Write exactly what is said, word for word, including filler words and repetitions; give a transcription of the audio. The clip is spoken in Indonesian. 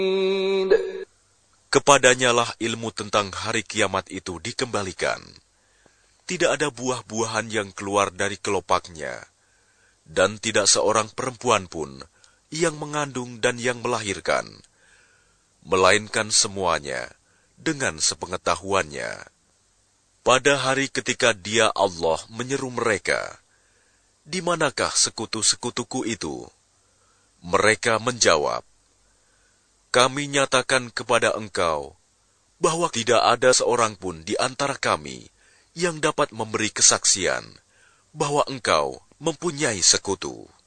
Kepadanyalah ilmu tentang hari kiamat itu dikembalikan. Tidak ada buah-buahan yang keluar dari kelopaknya, dan tidak seorang perempuan pun yang mengandung dan yang melahirkan, melainkan semuanya dengan sepengetahuannya. Pada hari ketika Dia Allah menyeru mereka, "Di manakah sekutu-sekutuku itu?" Mereka menjawab, "Kami nyatakan kepada engkau bahwa tidak ada seorang pun di antara kami yang dapat memberi kesaksian bahwa engkau mempunyai sekutu."